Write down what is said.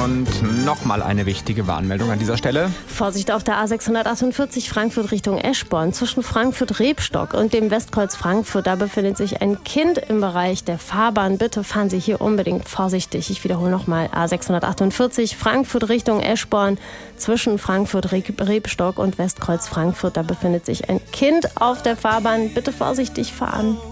Und nochmal eine wichtige Warnmeldung an dieser Stelle. Vorsicht auf der A648 Frankfurt Richtung Eschborn. Zwischen Frankfurt-Rebstock und dem Westkreuz Frankfurt, da befindet sich ein Kind im Bereich der Fahrbahn. Bitte fahren Sie hier unbedingt vorsichtig. Ich wiederhole nochmal, A648 Frankfurt Richtung Eschborn. Zwischen Frankfurt-Rebstock und Westkreuz Frankfurt, da befindet sich ein Kind auf der Fahrbahn. Bitte vorsichtig fahren.